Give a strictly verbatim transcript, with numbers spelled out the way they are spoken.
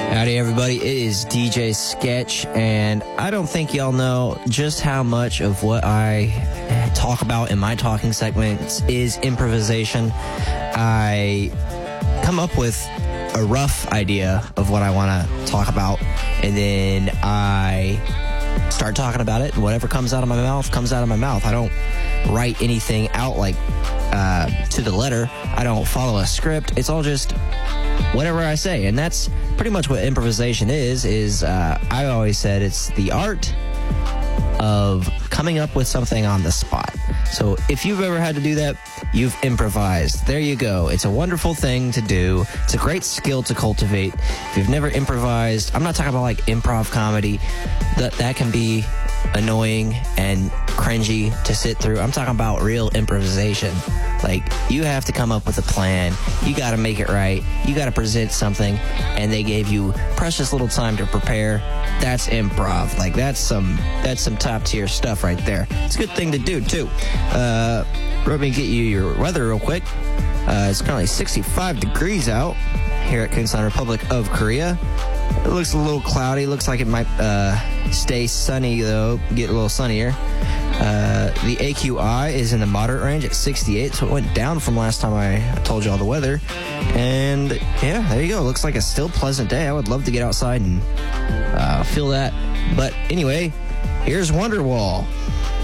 Howdy, everybody. It is D J Sketch, and I don't think y'all know just how much of what I talk about in my talking segments is improvisation. I come up with a rough idea of what I want to talk about, and then I start talking about it, and whatever comes out of my mouth comes out of my mouth. I don't write anything out like uh, to the letter. I don't follow a script. It's all just whatever I say, and that's pretty much what improvisation is. Is uh, I always said it's the art of coming up with something on the spot. So if you've ever had to do that, you've improvised. There you go. It's a wonderful thing to do. It's a great skill to cultivate. If you've never improvised, I'm not talking about like improv comedy. That that can be annoying and cringy to sit through. I'm talking about real improvisation. Like, you have to come up with a plan. You got to make it right. You got to present something, and they gave you precious little time to prepare. That's improv. Like, that's some that's some top tier stuff right there. It's a good thing to do too. Uh, let me get you your weather real quick. Uh, it's currently sixty-five degrees out here at Kingstown, Republic of Korea. It looks a little cloudy. Looks like it might uh, stay sunny, though. Get a little sunnier. Uh, the A Q I is in the moderate range at sixty-eight, so it went down from last time I told you all the weather. And, yeah, there you go. Looks like a still pleasant day. I would love to get outside and uh, feel that. But, anyway, here's Wonderwall.